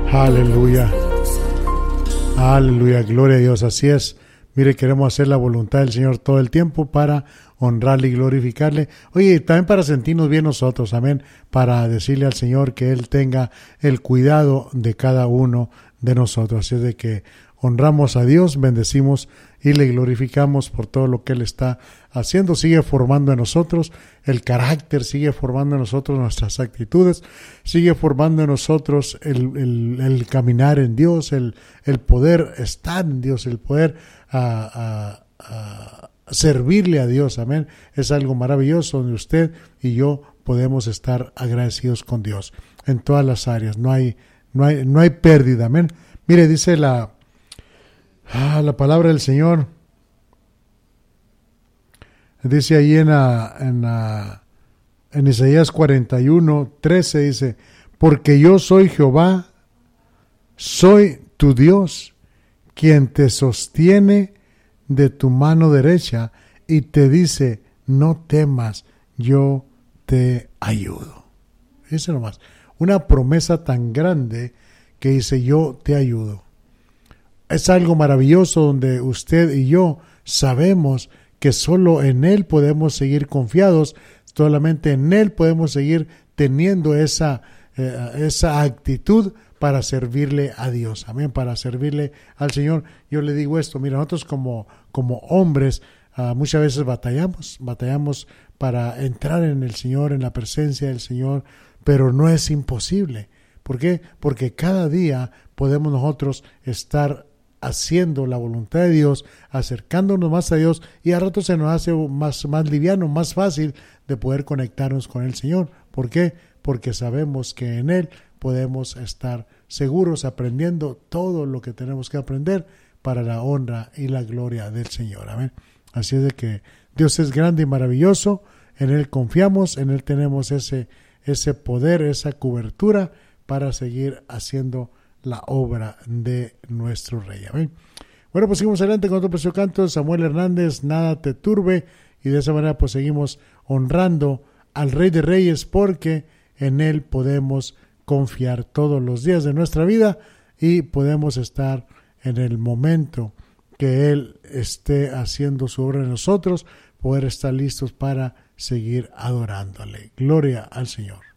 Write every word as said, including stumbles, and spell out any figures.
Aleluya. Aleluya, gloria a Dios, así es. Mire, queremos hacer la voluntad del Señor todo el tiempo para honrarle y glorificarle. Oye, también para sentirnos bien nosotros, amén, para decirle al Señor que Él tenga el cuidado de cada uno de nosotros. Así es de que honramos a Dios, bendecimos y le glorificamos por todo lo que Él está haciendo. Sigue formando en nosotros el carácter, sigue formando en nosotros nuestras actitudes, sigue formando en nosotros el, el, el caminar en Dios, el, el poder estar en Dios, el poder a, a, a servirle a Dios. Amén. Es algo maravilloso donde usted y yo podemos estar agradecidos con Dios en todas las áreas. No hay, no hay, no hay pérdida. Amén. Mire, dice la Ah, la palabra del Señor. Dice ahí en, la, en, la, en Isaías cuarenta y uno, trece, dice: porque yo soy Jehová, soy tu Dios, quien te sostiene de tu mano derecha y te dice: no temas, yo te ayudo. Dice nomás, una promesa tan grande que dice: yo te ayudo. Es algo maravilloso donde usted y yo sabemos que solo en Él podemos seguir confiados, solamente en Él podemos seguir teniendo esa, eh, esa actitud para servirle a Dios, amén, para servirle al Señor. Yo le digo esto, mira, nosotros como, como hombres uh, muchas veces batallamos, batallamos para entrar en el Señor, en la presencia del Señor, pero no es imposible. ¿Por qué? Porque cada día podemos nosotros estar haciendo la voluntad de Dios, acercándonos más a Dios, y a rato se nos hace más, más liviano, más fácil de poder conectarnos con el Señor. ¿Por qué? Porque sabemos que en Él podemos estar seguros aprendiendo todo lo que tenemos que aprender para la honra y la gloria del Señor. Amén. Así es de que Dios es grande y maravilloso, en Él confiamos, en Él tenemos ese, ese poder, esa cobertura para seguir haciendo la obra de nuestro Rey. Amén. Bueno, pues seguimos adelante con otro precioso canto, Samuel Hernández, Nada te turbe, y de esa manera pues seguimos honrando al Rey de Reyes, porque en Él podemos confiar todos los días de nuestra vida y podemos estar en el momento que Él esté haciendo su obra en nosotros, poder estar listos para seguir adorándole. Gloria al Señor.